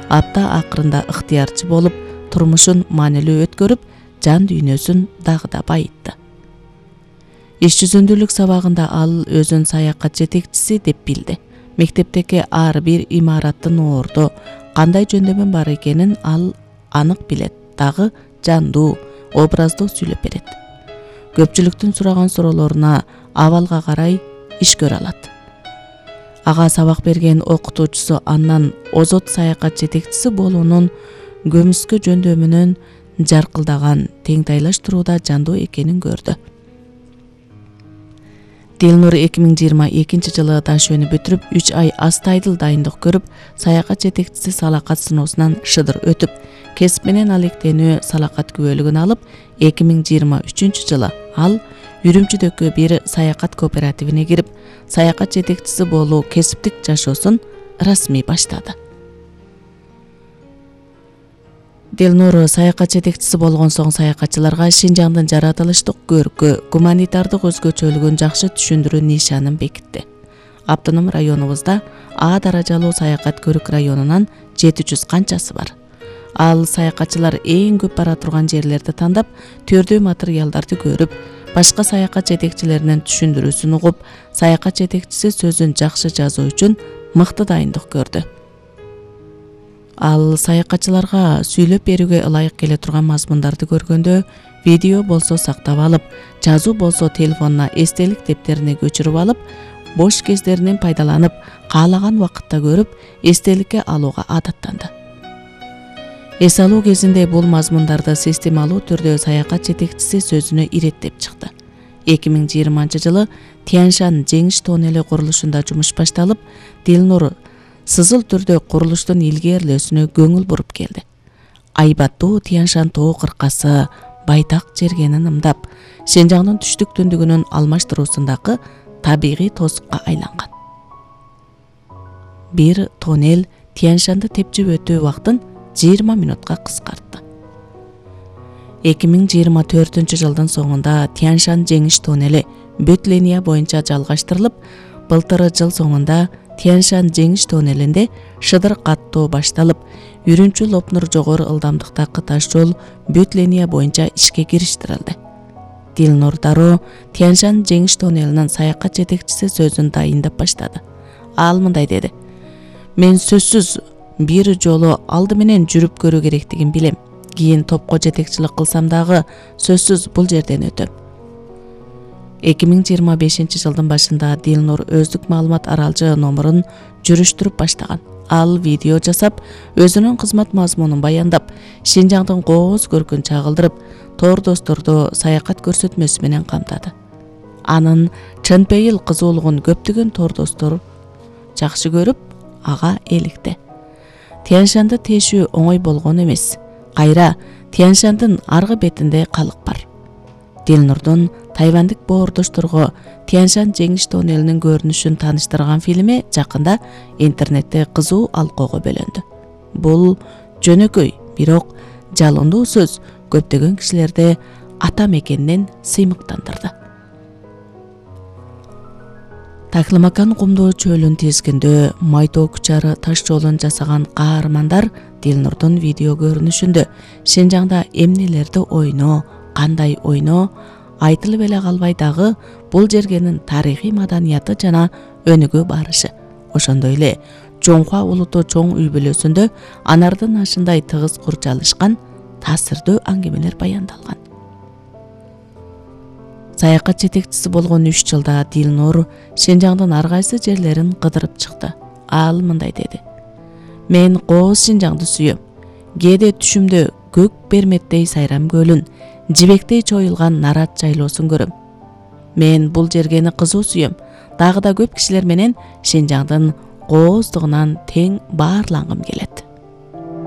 апта акырында ыктыярчы болуп, турмушун маанилүү өткөрүп, жан дүйнөсүн дагы да байытты. Иш жүзүндүүлүк сабагында ал өзүн саякат жетекчиси деп билди. Мектептеги ар бир имараттын ордо кандай жөндөмү бар экенин ал анык билет, дагы жандуу, образдуу сүйлөп берет. Көпчүлүктүн сураган суроолоруна абалга карай иш көрө алат. Ага сабак берген окутуучусу андан озот саякат жетекчиси болуунун көмүскө жөндөмүнүн жаркылдаган теңтайлаштырууда жандуу экенин көрдү. Дилнур 2022 жылы Дашөнү бүтүрүп, 3 ай астайдыл дайындык көрүп, саякат жетекчиси салакат сыноосунан шыдыр өтүп, кесип менен алектенүү салакат күбөлүгүн алып, 2023 жылы ал Үрүмчүдөгү бир саякат кооперативине кирип, саякат жетекчиси болуу кесиптик жашоосун расмий баштады. Дилнур саякат жетекчиси болгон соң саякатчыларга Шинжаңдын жаратылыштык көркү, гуманитардык өзгөчөлүгүн жакшы түшүндүрүү нишанын бекитти. Автоном районубузда А даражалуу саякат көрүк районунан 700 канчасы бар. Ал саякатчылар эң көп бара турган жерлерди тандап, төрдүү материалдарды көрүп, башка саякат жетекчилеринин түшүндүрүүсүн угуп, саякат жетекчиси сөзүн жакшы жазуу үчүн мыкты дайындык көрдү. Ал саякатчыларга сүйлөп берүүгө ылайык келе турган мазмундарды көргөндө, видео болсо сактап алып, жазуу болсо телефонуна эстелик дептерине көчүрүп алып, бош кездеринен пайдаланып, каалаган убакытта көрүп, эстеликке алууга адаттанды. Эс алуу кезинде бул мазмундарды системалуу түрдө саякат жетекчиси сөзүнө иреттеп чыкты. 2020 жылы Тяньшань жеңиш тоннели курулушунда жумуш башталып, Дилнур сызыл түрдө курулуштун илгерилөөсүнө көңүл буруп келди. Айбаттуу Тяньшань тоо кыркасы байтак жерге ымдап, Шинжаңдын түштүк түндүгүнүн алмаштыруусундагы табигый тосукка айланган. Бир тоннел Тяньшаньды тепчип өтүү убактын 20 минутка кыскартты. 2024 жылдын соңунда Тяньшань жеңиш тоннели бүт линия боюнча жалгаштырылып, былтыр жыл соңунда Тяньшань жеңиш тоннелинде шыдыр каттоо башталып, Үрүмчү Лопнур жогору ылдамдыктагы таш жол бүт линия боюнча ишке кириштирилди. Дилнур дароо Тяньшань жеңиш тоннелинин саякат жетекчиси сөзүн дайындап баштады. Ал мындай деди: "Мен сөзсүз бир жолу алды менен жүрүп көрүү керектигин билем. Кийин топко жетекчилик кылсам дагы сөзсүз бул жерден өтөм." 2025 жылдын башында Дилнур өздүк маалымат аралжы номерун жүрүштүрүп баштаган. Ал видео жасап, өзүнүн кызмат мазмунун баяндап, Шинжаңдын кооз көркүн чагылдырып, тор досторду саякат көрсөтмөсү менен камтады. Анын чын пейил кызуулугун көптөгөн тор достор жакшы көрүп, ага эликти. Тяньшаньды тешүү оңой болгон эмес. Кайра Тяньшаньдын аргы бетинде калык бар. Дилнурдун тайвандык боордошторго Тяньшань жеңиш тоннелинин көрүнүшүн тааныштырган фильми жакында интернетте кызуу алкоого бөлөндү. Бул жөнөкөй, бирок жалындуу сөз көптөгөн кишилерди ата мекенинен сыймыктандырды. Такламакан кумдуу чөлүн тизгиндөө майтоо күчары таш жолун жасаган каармандар Дилнурдун видео көрүнүшүндө Шинжаңда эмнелерди ойноо, кандай ойноо айтылып эле калбай дагы бул жергенин тарыхый маданияты жана өнүгө барышы, ошондой эле Жоңхуа улуту чоң үй бүлөсүндө анардын ашындай тыгыз курчалышкан таасирдүү аңгемелер баяндалган. Саякат жетекчиси болгон 3 жылда Дилнур Шинжаңдын ар кайсы жерлерин кыдырып чыкты. Ал мындай деди: "Мен кооз Шинжаңды сүйөм. Кээде түшүмдө көк берметтей Сайрам көлүн, жибектей чоюлган Нарат жайлоосун көрөм. Мен бул жергени кызуу сүйөм. Дагы да көп кишилер менен Шинжаңдын кооздугунан тең баарлангым келет."